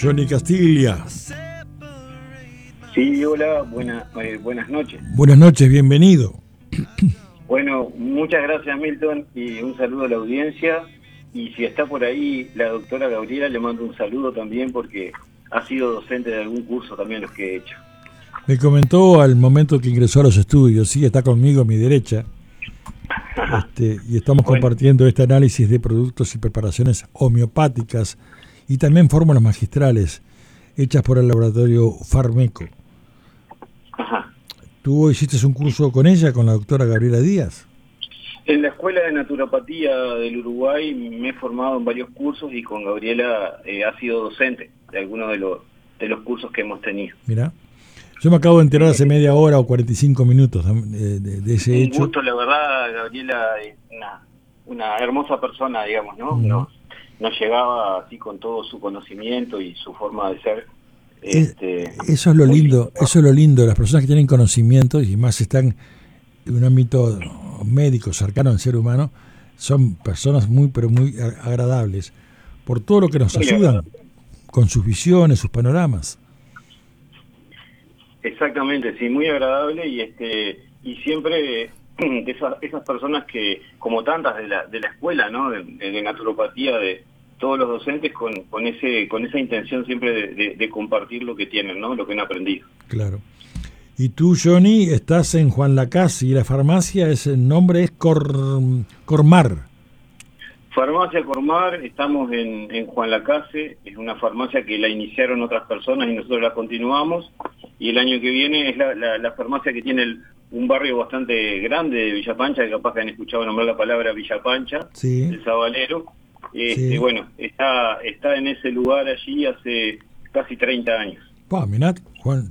Johnny Castilla. Sí, hola, buenas noches. Buenas noches, bienvenido. Bueno, muchas gracias, Milton, y un saludo a la audiencia. Y si está por ahí la doctora Gabriela, le mando un saludo también porque ha sido docente de algún curso también los que he hecho. Me comentó al momento que ingresó a los estudios, sí, está conmigo a mi derecha, y estamos compartiendo este análisis de productos y preparaciones homeopáticas y también fórmulas magistrales hechas por el laboratorio Farmeco. Ajá. ¿Tú hiciste un curso con ella, con la doctora Gabriela Díaz? En la Escuela de Naturopatía del Uruguay me he formado en varios cursos y con Gabriela ha sido docente de algunos de los cursos que hemos tenido. Mira, yo me acabo de enterar hace media hora o 45 minutos de ese hecho. Un gusto, la verdad. Gabriela es una hermosa persona, digamos, ¿no? Nos llegaba así con todo su conocimiento y su forma de ser. Eso es lo lindo, las personas que tienen conocimiento y más están en un ámbito médico cercano al ser humano, son personas muy agradables por todo lo que nos ayudan con sus visiones, sus panoramas. Exactamente, sí, muy agradable y siempre esas personas que, como tantas de la escuela, ¿no? De naturopatía, de todos los docentes con esa intención siempre de compartir lo que tienen, ¿no? Lo que han aprendido. Claro. Y tú, Johnny, estás en Juan Lacase y la farmacia, el nombre es Cormar. Farmacia Cormar, estamos en Juan Lacase, es una farmacia que la iniciaron otras personas y nosotros la continuamos, y el año que viene es la farmacia que tiene un barrio bastante grande de Villa Pancha, que capaz que han escuchado nombrar la palabra Villa Pancha, sí. El Sabalero. Sí. Bueno, está en ese lugar allí hace casi 30 años. Mirá, Juan,